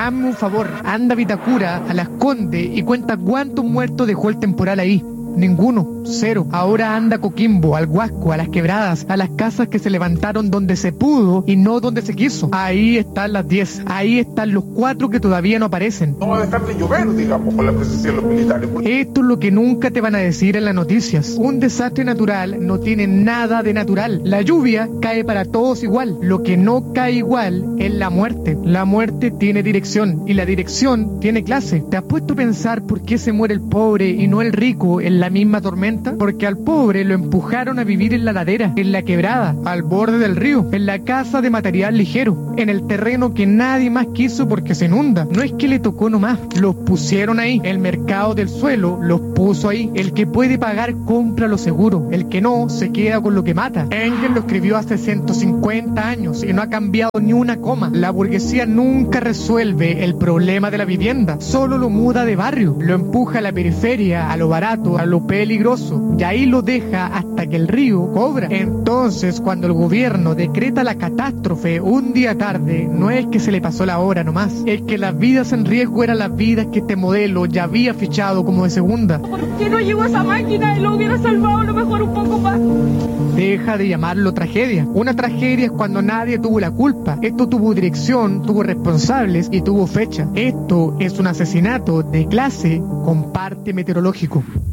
hazme un favor, anda a Vitacura, a Las Condes y cuenta cuántos muertos dejó el temporal ahí. Ninguno, cero. Ahora anda a Coquimbo, al Huasco, a Las Quebradas, a las casas que se levantaron donde se pudo y no donde se quiso. Ahí están las 10, ahí están los 4 que todavía no aparecen. No va a dejar de llover, digamos, con la presencia de los militares. Esto es lo que nunca te van a decir en las noticias. Un desastre natural no tiene nada de natural. La lluvia cae para todos igual. Lo que no cae igual es la muerte. La muerte tiene dirección y la dirección tiene clase. ¿Te has puesto a pensar por qué se muere el pobre y no el rico en la misma tormenta? Porque al pobre lo empujaron a vivir en la ladera, en la quebrada, al borde del río, en la casa de material ligero, en el terreno que nadie más quiso porque se inunda. No es que le tocó nomás, los pusieron ahí. El mercado del suelo los puso ahí. El que puede pagar compra lo seguro, el que no se queda con lo que mata. Engels lo escribió hace 150 años y no ha cambiado ni una coma. La burguesía nunca resuelve el problema de la vivienda, solo lo muda de barrio, lo empuja a la periferia, a lo barato, a lo peligroso, y ahí lo deja hasta que el río cobra. Entonces, cuando el gobierno decreta la catástrofe un día tarde, no es que se le pasó la hora nomás, es que las vidas en riesgo eran las vidas que este modelo ya había fichado como de segunda. ¿Por qué no llegó esa máquina y lo hubiera salvado a lo mejor un poco más? Deja de llamarlo tragedia. Una tragedia es cuando nadie tuvo la culpa. Esto tuvo dirección, tuvo responsables y tuvo fecha. Esto es un asesinato de clase con parte meteorológico.